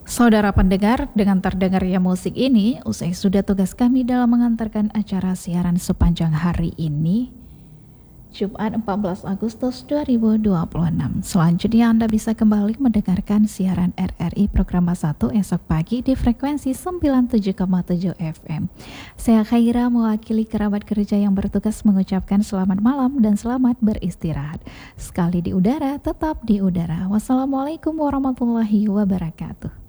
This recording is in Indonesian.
Saudara pendengar, dengan terdengarnya musik ini, usai sudah tugas kami dalam mengantarkan acara siaran sepanjang hari ini, Jumat 14 Agustus 2026. Selanjutnya Anda bisa kembali mendengarkan siaran RRI Program 1 esok pagi di frekuensi 97,7 FM. Saya Khaira mewakili kerabat kerja yang bertugas mengucapkan selamat malam dan selamat beristirahat. Sekali di udara, tetap di udara. Wassalamualaikum warahmatullahi wabarakatuh.